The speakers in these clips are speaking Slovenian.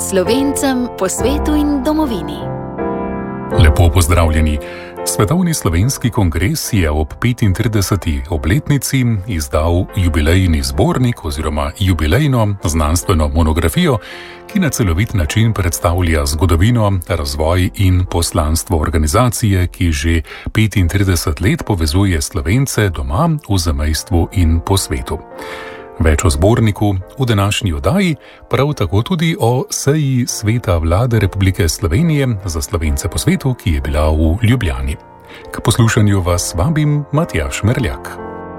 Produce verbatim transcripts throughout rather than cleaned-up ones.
Slovencem po svetu in domovini. Lepo pozdravljeni. Svetovni slovenski kongres je ob petintrideseti obletnici izdal jubilejni zbornik oziroma jubilejno znanstveno monografijo, ki na celovit način predstavlja zgodovino, razvoj in poslanstvo organizacije, ki že petintrideset let povezuje Slovence doma, v zamejstvu in po svetu. Več o zborniku v današnji oddaji, prav tako tudi o seji Sveta Vlade Republike Slovenije za Slovence po svetu, ki je bila v Ljubljani. K poslušanju vas vabim Matjaž Merljak.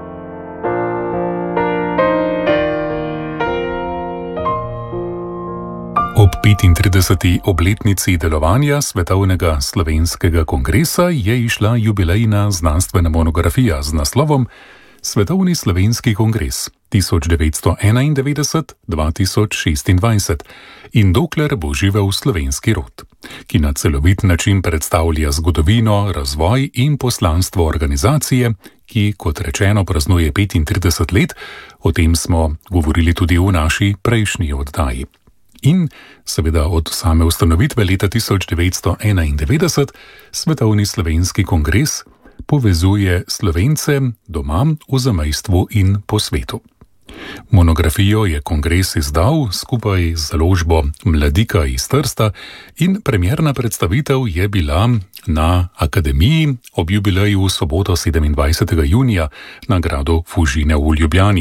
Ob petintrideseti obletnici delovanja Svetovnega slovenskega kongresa je izšla jubilejna znanstvena monografija z naslovom Svetovni slovenski kongres tisoč devetsto enaindevetdeset do dva tisoč šestindvajset in dokler bo živel slovenski rod, ki na celovit način predstavlja zgodovino, razvoj in poslanstvo organizacije, ki, kot rečeno, praznuje petintrideset let, o tem smo govorili tudi v naši prejšnji oddaji. In seveda od same ustanovitve leta tisoč devetsto enaindevetdeset Svetovni slovenski kongres povezuje Slovence doma, v zamejstvu in po svetu. Monografijo je kongres izdal skupaj z založbo Mladika iz Trsta in premierna predstavitev je bila na Akademiji ob jubileju v soboto sedemindvajsetega junija na gradu Fužine v Ljubljani.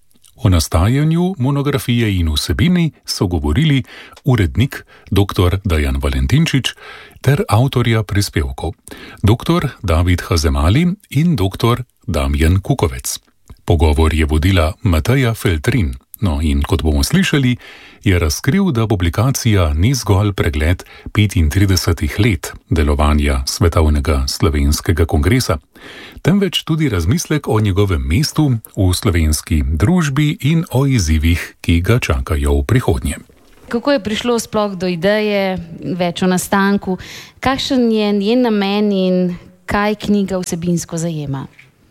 O nastajanju monografije in vsebini so govorili urednik dr. Dejan Valentinčič ter avtorja prispevkov dr. David Hazemali in dr. Damjan Kukovec. Pogovor je vodila Mateja Feltrin, no in kot bomo slišali, je razkril, da publikacija ni zgolj pregled petintridesetih let delovanja Svetovnega slovenskega kongresa, temveč tudi razmislek o njegovem mestu v slovenski družbi in o izzivih, ki ga čakajo v prihodnje. Kako je prišlo sploh do ideje, več o nastanku, kakšen je njen namen in kaj knjiga vsebinsko zajema?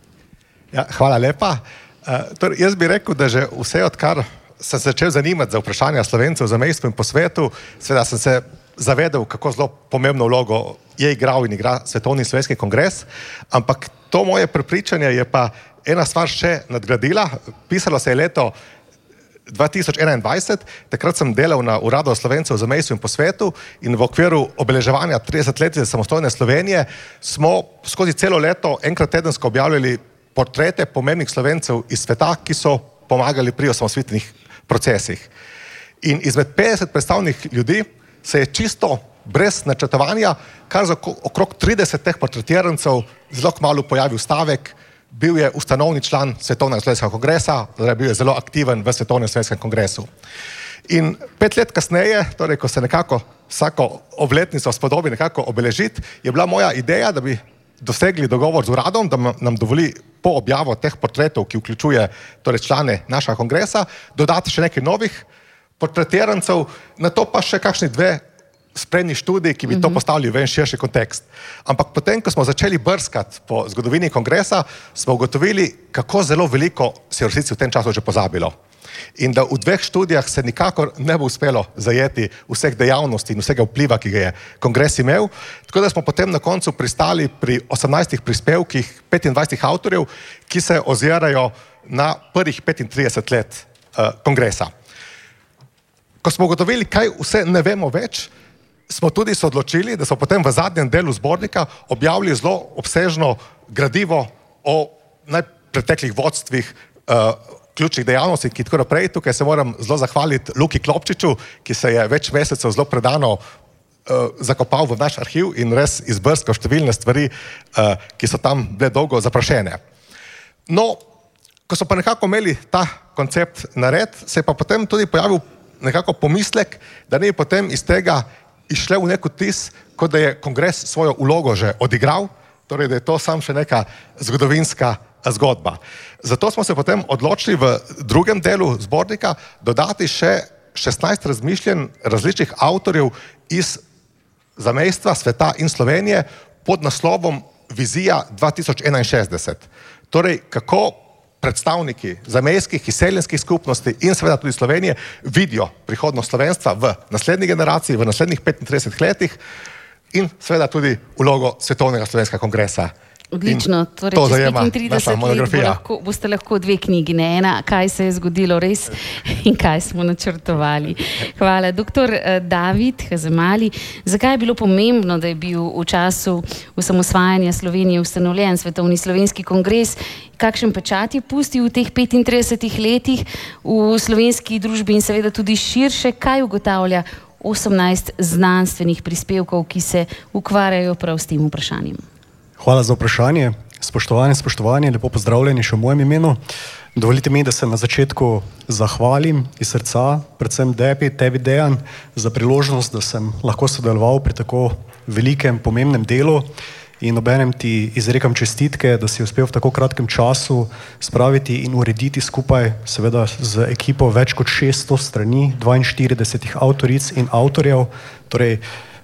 Ja, hvala lepa. Uh, torej, jaz bi rekel, da že vse odkar sem se začel zanimati za vprašanja Slovencev v zamejstvu in po svetu, seveda sem se zavedal, kako zelo pomembno vlogo je igral in igra Svetovni slovenski kongres, ampak to moje prepričanje je pa ena stvar še nadgradila. Pisalo se je leto dva tisoč enaindvajset, takrat sem delal na Uradu Slovencev v zamejstvu in po svetu in v okviru obeleževanja tridesetletja samostojne Slovenije smo skozi celo leto enkrat tedensko objavljali portrete pomembnih Slovencev iz sveta, ki so pomagali pri osamosvojitvenih procesih. In izmed petdeset predstavnih ljudi se je čisto brez načrtovanja, kar za okrog trideset teh portretirancev zelo kmalu pojavil stavek, bil je ustanovni član Svetovnega slovenskega kongresa, bil je zelo aktiven v Svetovnem slovenskem kongresu. In pet let kasneje, torej ko se nekako vsako obletnico spodobi nekako obeležiti, je bila moja ideja, da bi dosegli dogovor z uradom, da nam dovoli po objavo teh portretov, ki vključuje torej člane našega kongresa, dodati še nekaj novih portretirancev, na to pa še kakšni dve spremni študiji, ki bi to postavili v en širši kontekst. Ampak potem, ko smo začeli brskati po zgodovini kongresa, smo ugotovili, kako zelo veliko se je v resnici v tem času že pozabilo. In da v dveh študijah se nikakor ne bo uspelo zajeti vseh dejavnosti in vsega vpliva, ki ga je kongres imel. Tako da smo potem na koncu pristali pri osemnajstih prispevkih petindvajsetih avtorjev, ki se ozirajo na prvih petintrideset let uh, kongresa. Ko smo ugotovili, kaj vse ne vemo več, smo tudi se odločili, da smo potem v zadnjem delu zbornika objavili zelo obsežno gradivo o najpreteklih vodstvih uh, ključnih dejavnosti, ki tako naprej. Tukaj se moram zelo zahvaliti Luki Klopčiču, ki se je več mesecev zelo predano uh, zakopal v naš arhiv in res izbrskal številne stvari, uh, ki so tam bile dolgo zaprašene. No, ko so pa nekako imeli ta koncept nared, se je pa potem tudi pojavil nekako pomislek, da ne bi potem iz tega išle v nek vtis, kot da je kongres svojo vlogo že odigral, torej da je to sam še neka zgodovinska zgodba. Zato smo se potem odločili v drugem delu zbornika dodati še šestnajst razmišljenj različnih avtorjev iz zamejstva, sveta in Slovenije pod naslovom Vizija dva tisoč enainšestdeset. Torej, kako predstavniki zamejskih, izseljenskih skupnosti in seveda tudi Slovenije vidijo prihodnost slovenstva v naslednji generaciji, v naslednjih petintridesetih letih in seveda tudi vlogo Svetovnega slovenskega kongresa. Odlično, torej to čez zajema petintrideset naša monografija. let bo lahko, boste lahko dve knjigi, ne ena, kaj se je zgodilo res in kaj smo načrtovali. Hvala. Doktor David Hazemali, zakaj je bilo pomembno, da je bil v času osamosvajanja Slovenije ustanovljen Svetovni slovenski kongres? Kakšen pečat je pustil v teh petintridesetih letih v slovenski družbi in seveda tudi širše, kaj ugotavlja osemnajst znanstvenih prispevkov, ki se ukvarjajo prav s tem vprašanjem? Hvala za vprašanje. Spoštovani, spoštovani, lepo pozdravljeni še v mojem imenu. Dovolite mi, da se na začetku zahvalim iz srca, predvsem tebi, tebi Dejan, za priložnost, da sem lahko sodeloval pri tako velikem, pomembnem delu in obenem ti izrekam čestitke, da si uspel v tako kratkem času spraviti in urediti skupaj, seveda z ekipo več kot šeststo strani, dvainštiridesetih avtoric in avtorjev, torej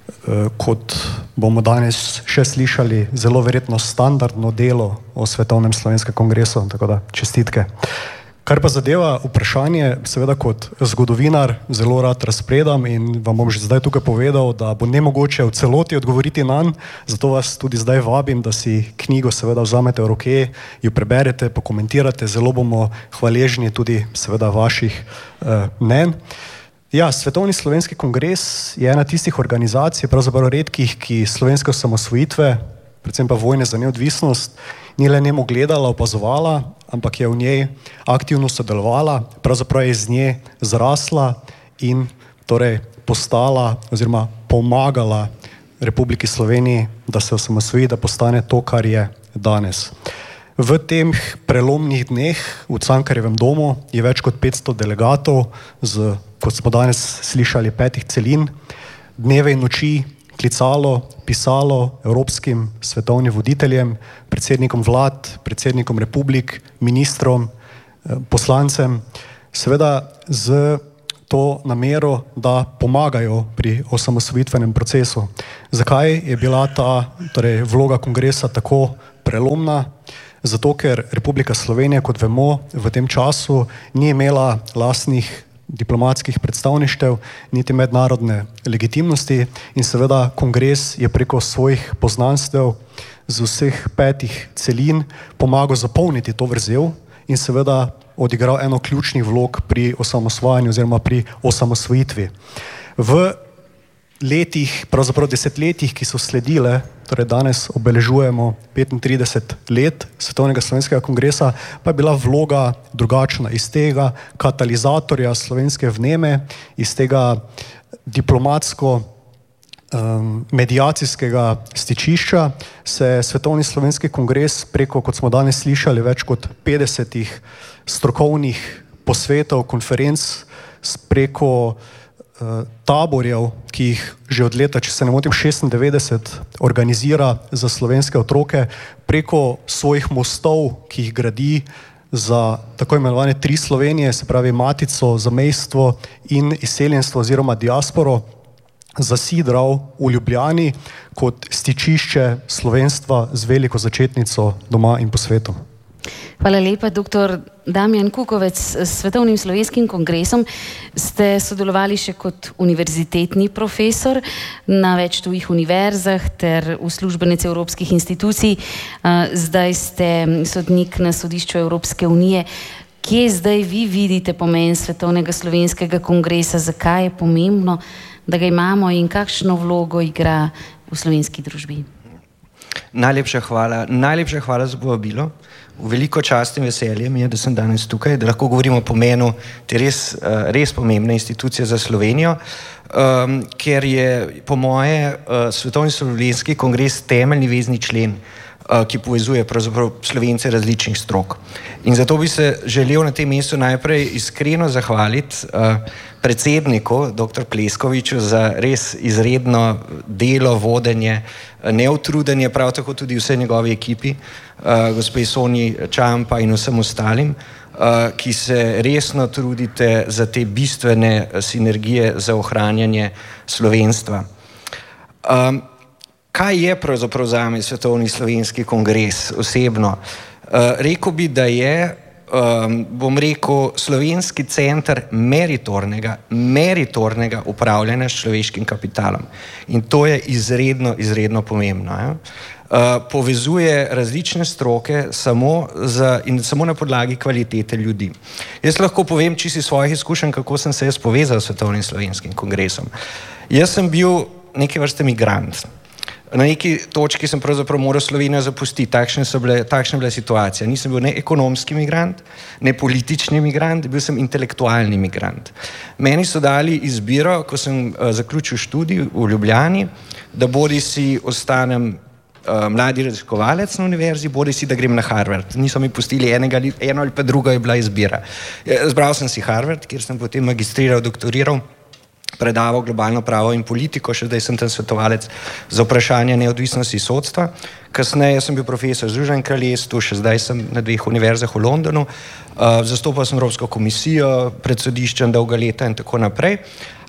kot bomo danes še slišali, zelo verjetno standardno delo o Svetovnem slovenskem kongresu, tako da čestitke. Kar pa zadeva vprašanje, seveda kot zgodovinar zelo rad razpredam in vam bom že zdaj tukaj povedal, da bo nemogoče v celoti odgovoriti nanj, zato vas tudi zdaj vabim, da si knjigo seveda vzamete v roke, jo preberete, pokomentirate, zelo bomo hvaležni tudi seveda vaših eh, mnenj. Ja, Svetovni slovenski kongres je ena tistih organizacij, pravzaprav redkih, ki slovenske osamosvojitve, predvsem pa vojne za neodvisnost, ni le nemo gledala, opazovala, ampak je v njej aktivno sodelovala, pravzaprav je iz nje zrasla in torej postala oziroma pomagala Republiki Sloveniji, da se osamosvoji, da postane to, kar je danes. V tem prelomnih dneh v Cankarjevem domu je več kot petsto delegatov z, kot smo danes slišali, petih celin, dneve in noči klicalo, pisalo evropskim svetovnim voditeljem, predsednikom vlad, predsednikom republik, ministrom, poslancem, seveda z to namero, da pomagajo pri osamosvojitvenem procesu. Zakaj je bila ta torej, vloga kongresa tako prelomna? Zato, ker Republika Slovenija, kot vemo, v tem času ni imela lastnih diplomatskih predstavništev, niti mednarodne legitimnosti in seveda kongres je preko svojih poznanstev z vseh petih celin pomagal zapolniti to vrzel in seveda odigral eno ključnih vlog pri osamosvajanju oziroma pri osamosvojitvi. V letih, pravzaprav desetletjih, ki so sledile, torej danes obeležujemo petintrideset let Svetovnega slovenskega kongresa, pa je bila vloga drugačna. Iz tega katalizatorja slovenske vneme, iz tega diplomatsko um, medijacijskega stičišča se Svetovni slovenski kongres preko, kot smo danes slišali, več kot petdesetih strokovnih posvetov, konferenc, preko taborjev, ki jih že od leta, če se ne motim, šestindevetdeset organizira za slovenske otroke, preko svojih mostov, ki jih gradi za tako imenovane tri Slovenije, se pravi matico, zamejstvo in izseljenstvo oziroma diasporo, zasidral v Ljubljani kot stičišče slovenstva z veliko začetnico doma in po svetu. Hvala lepa, doktor Damjan Kukovec. S Svetovnim slovenskim kongresom ste sodelovali še kot univerzitetni profesor na več tujih univerzah ter uslužbenec evropskih institucij. Zdaj ste sodnik na sodišču Evropske unije. Kje zdaj vi vidite pomen Svetovnega slovenskega kongresa? Zakaj je pomembno, da ga imamo in kakšno vlogo igra v slovenski družbi? Najlepša hvala. Najlepša hvala za povabilo. Veliko čast in veselje mi je, da sem danes tukaj, da lahko govorimo o pomenu te res, res pomembne institucije za Slovenijo, um, ker je po moje uh, Svetovni slovenski kongres temeljni vezni člen, uh, ki povezuje pravzaprav Slovence različnih strok. In zato bi se želel na tem mestu najprej iskreno zahvaliti uh, predsedniku, doktor Pleskoviču, za res izredno delo, vodenje, neutrudenje, prav tako tudi vse njegovi ekipi, uh, gospe Sonji Čampa in vsem ostalim, uh, ki se resno trudite za te bistvene sinergije za ohranjanje slovenstva. Um, kaj je pravzaprav zame Svetovni slovenski kongres osebno? Uh, rekel bi, da je um, bom rekel, slovenski center meritornega, meritornega upravljanja s človeškim kapitalom. In to je izredno, izredno pomembno. Ja? Uh, povezuje različne stroke samo, za, in samo na podlagi kvalitete ljudi. Jaz lahko povem čisto iz svojih izkušenj, kako sem se jaz povezal s Svetovnim slovenskim kongresom. Jaz sem bil neke vrste migrant. Na neki točki sem pravzaprav moral Slovenijo zapustiti, takšna je bila situacija. Nisem bil ne ekonomski migrant, ne politični migrant, bil sem intelektualni migrant. Meni so dali izbiro, ko sem uh, zaključil študij v Ljubljani, da bodi si ostanem uh, mladi raziskovalec na univerzi, bodi si, da grem na Harvard. Niso mi pustili enega, eno ali pa druga je bila izbira. Zbral sem si Harvard, kjer sem potem magistriral, doktoriral, predaval globalno pravo in politiko, še zdaj sem tam svetovalec za vprašanje neodvisnosti sodstva. Kasneje sem bil profesor v Združenem kraljestvu, še zdaj sem na dveh univerzah v Londonu, uh, zastopal sem Evropsko komisijo pred sodiščem dolga leta in tako naprej.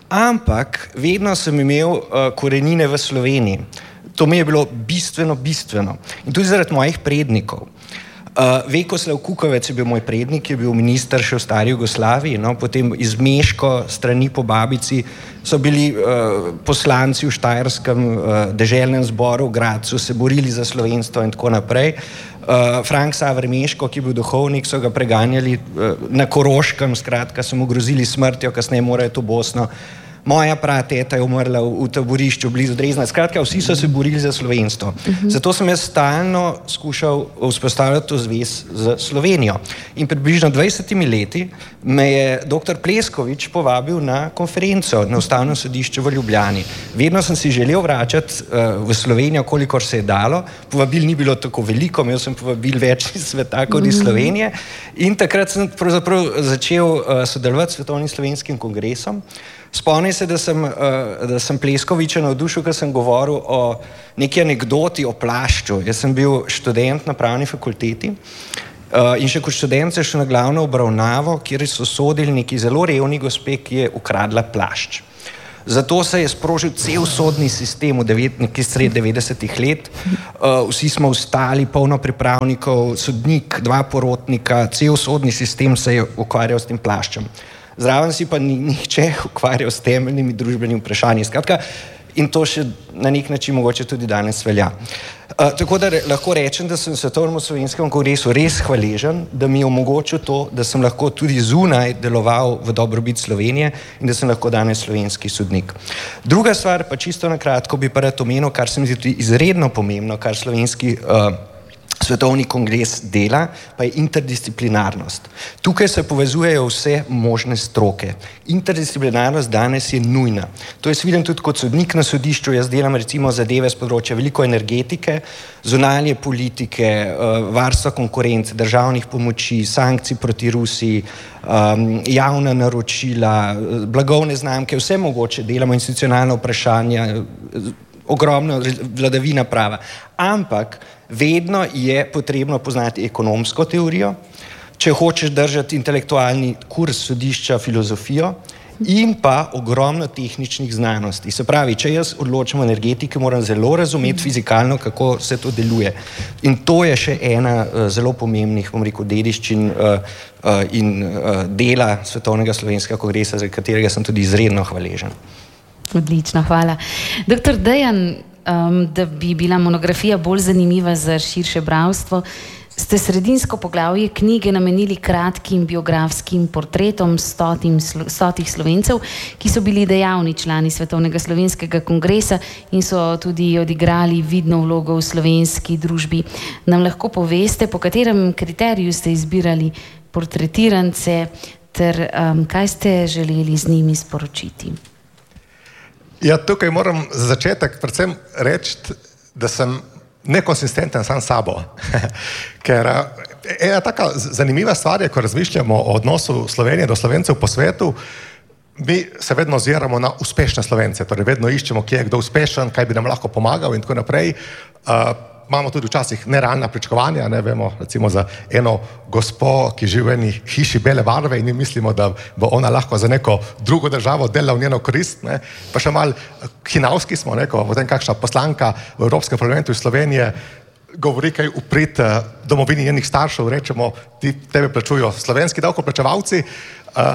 Ampak vedno sem imel uh, korenine v Sloveniji. To mi je bilo bistveno, bistveno. In tudi zaradi mojih prednikov. Uh, Vekoslav Kukovec je bil moj prednik, je bil minister še v stari Jugoslaviji, no, potem iz Meško, strani po babici, so bili uh, poslanci v Štajerskem uh, deželnem zboru v Gradcu, se borili za slovenstvo in tako naprej. Uh, Frank Saver Meško, ki je bil duhovnik, so ga preganjali uh, na Koroškem, skratka so mu grozili smrtjo, kasneje morajo to Bosno. Moja prateta je umrla v, v taborišču blizu Drezna. Skratka, vsi so se borili za slovenstvo. Uh-huh. Zato sem jaz stalno skušal vzpostavljati to zvez z Slovenijo. In približno dvajsetimi leti me je doktor Pleskovič povabil na konferenco na Ustavnem sodišču v Ljubljani. Vedno sem si želel vračati uh, v Slovenijo, kolikor se je dalo. Povabil ni bilo tako veliko, imel sem povabil več iz sveta kot iz Slovenije. In takrat sem pravzaprav začel uh, sodelovati s Svetovnim slovenskim kongresom. Spomnim se, da sem, uh, da sem Pleskoviča navdušil, ker sem govoril o neki anekdoti o plašču. Jaz sem bil študent na pravni fakulteti uh, in še kot študent se šel na glavno obravnavo, kjer so sodili neki zelo revni gospe, ki je ukradla plašč. Zato se je sprožil cel sodni sistem v devet, nekaj sred devetdesetih let. Uh, vsi smo vstali, polno pripravnikov, sodnik, dva porotnika, cel sodni sistem se je ukvarjal s tem plaščem. Zraven si pa ni nihče ukvarjal s temeljnimi družbenimi vprašanji. Skratka, in to še na nek način mogoče tudi danes velja. Uh, tako da re, lahko rečem, da sem Svetovnemu slovenskemu kongresu res hvaležen, da mi je omogočil to, da sem lahko tudi zunaj deloval v dobrobit Slovenije in da sem lahko danes slovenski sodnik. Druga stvar, pa čisto na kratko bi pa rad omenil, kar se mi zdi tudi izredno pomembno, kar slovenski uh, Svetovni kongres dela, pa je interdisciplinarnost. Tukaj se povezujejo vse možne stroke. Interdisciplinarnost danes je nujna. To jaz vidim tudi kot sodnik na sodišču, jaz delam recimo zadeve z področja veliko energetike, zunanje politike, varstva konkurence, državnih pomoči, sankcij proti Rusiji, javna naročila, blagovne znamke, vse mogoče delamo, institucionalna vprašanja, ogromno vladavina prava. Ampak vedno je potrebno poznati ekonomsko teorijo, če hočeš držati intelektualni kurs sodišča, filozofijo in pa ogromno tehničnih znanosti. Se pravi, če jaz odločam o energetiki, moram zelo razumeti fizikalno, kako se to deluje. In to je še ena uh, zelo pomembnih, bom rekel, dediščin uh, uh, in uh, dela Svetovnega slovenskega kongresa, za katerega sem tudi izredno hvaležen. Odlično, hvala. Doktor Dejan, um, da bi bila monografija bolj zanimiva za širše bralstvo, ste sredinsko poglavje knjige namenili kratkim biografskim portretom stotim, stotih Slovencev, ki so bili dejavni člani Svetovnega slovenskega kongresa in so tudi odigrali vidno vlogo v slovenski družbi. Nam lahko poveste, po katerem kriteriju ste izbirali portretirance ter um, kaj ste želeli z njimi sporočiti? Ja, tukaj moram za začetek predvsem reči, da sem nekonsistenten sam sabo. Ker ena taka zanimiva stvar je, ko razmišljamo o odnosu Slovenije do Slovencev po svetu, mi se vedno oziramo na uspešne Slovence, torej vedno iščemo, kje je kdo uspešen, kaj bi nam lahko pomagal in tako naprej. Uh, imamo tudi včasih nerealna pričakovanja, ne vemo, recimo za eno gospo, ki živi v eni hiši bele barve in mi mislimo, da bo ona lahko za neko drugo državo delala v njeno korist, ne. Pa še malo hinavski smo, ne, ko potem kakšna poslanka v Evropskem parlamentu iz Slovenije govori kaj uprit uh, domovini njenih staršev, rečemo, ti tebe plačujo slovenski davkoplačevalci. Uh,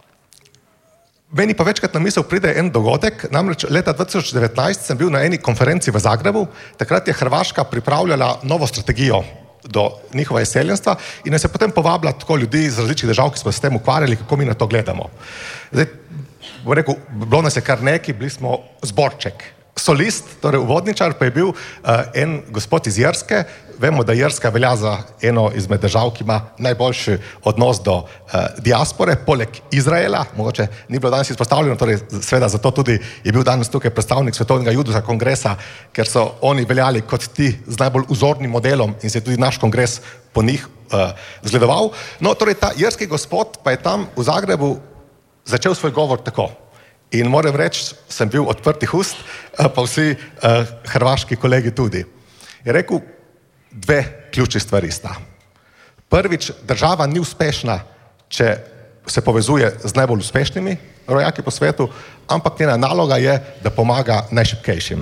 meni pa večkrat na misel pride en dogodek, namreč leta dva tisoč devetnajst sem bil na eni konferenci v Zagrebu, takrat je Hrvaška pripravljala novo strategijo do njihova izseljenstva in nas je potem povabila tako ljudi iz različnih držav, ki smo se s tem ukvarjali, kako mi na to gledamo. Zdaj, bom rekel, bilo nas je kar neki, bili smo zborček. Solist, torej uvodničar, pa je bil uh, en gospod iz Irske. Vemo, da Irska velja za eno izmed držav, ki ima najboljši odnos do uh, diaspore, poleg Izraela. Mogoče ni bilo danes izpostavljeno, torej seveda zato tudi je bil danes tukaj predstavnik Svetovnega judovskega kongresa, ker so oni veljali kot ti z najbolj vzornim modelom in se je tudi naš kongres po njih uh, zgledoval. No, torej ta irski gospod pa je tam v Zagrebu začel svoj govor tako. In moram reči, sem bil odprtih ust, pa vsi uh, hrvaški kolegi tudi. Je rekel, dve ključni stvari sta. Prvič, država ni uspešna, če se povezuje z najbolj uspešnimi rojaki po svetu, ampak njena naloga je, da pomaga najšibkejšim.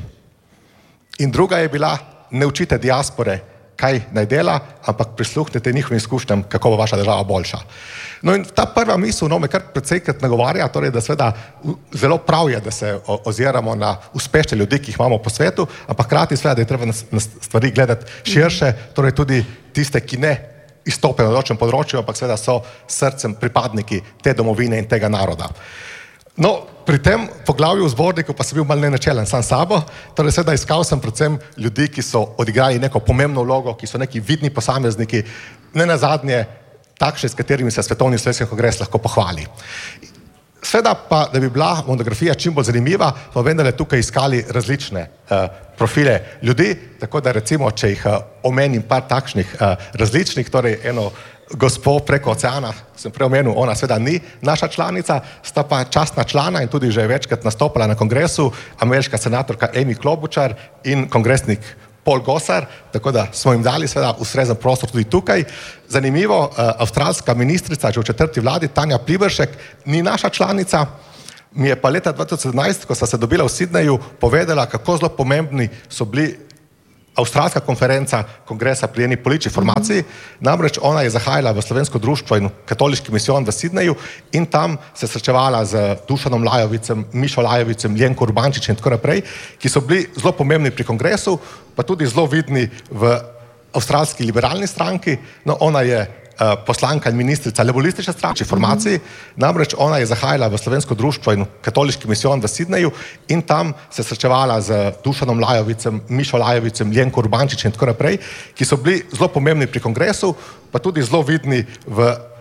In druga je bila, ne učite diaspore, kaj naj dela, ampak prisluhnite njihovim izkušnjam, kako bo vaša država boljša. No in ta prva misel no, me kar predsejkrat nagovarja, torej da seveda zelo prav je, da se oziramo na uspešne ljudi, ki jih imamo po svetu, ampak hkrati seveda, da je treba na stvari gledati širše, torej tudi tiste, ki ne izstopajo na določenem področju, ampak seveda so srcem pripadniki te domovine in tega naroda. No, pri tem poglavju v zborniku pa sem bil malo nenačelen sam sabo, torej seveda iskal sem predvsem ljudi, ki so odigrali neko pomembno vlogo, ki so neki vidni posamezniki, ne nazadnje takšni, s katerimi se Svetovni slovenski kongres lahko pohvali. Seveda pa, da bi bila monografija čim bolj zanimiva, smo vendarle tukaj iskali različne uh, profile ljudi, tako da recimo, če jih uh, omenim par takšnih uh, različnih, torej eno gospo preko oceana, sem prej omenil, ona seveda ni naša članica, sta pa častna člana in tudi že večkrat nastopala na kongresu, ameriška senatorka Amy Klobučar in kongresnik Paul Gosar, tako da smo jim dali seveda ustrezen prostor tudi tukaj. Zanimivo, uh, avstralska ministrica, že v četrti vladi, Tanja Pliberšek, ni naša članica, mi je pa leta dva tisoč sedemnajst, ko sta se dobila v Sydneyju, povedala, kako zelo pomembni so bili avstralska konferenca kongresa pri eni politični formaciji, namreč ona je zahajala v slovensko društvo in katoliški misijon v Sydneyju in tam se srečevala z Dušanom Lajovicem, Mišo Lajovicem, Ljenko Urbančič in tako naprej, ki so bili zelo pomembni pri kongresu, pa tudi zelo vidni v avstralski liberalni stranki. No, ona je uh, poslanka in ministrica laboristične stranke formaciji, namreč ona je zahajala v slovensko društvo in katoliški misijon v Sydneyju in tam se srečevala z Dušanom Lajovicem, Mišo Lajovicem, Ljenko Urbančič in tako naprej, ki so bili zelo pomembni pri kongresu, pa tudi zelo vidni v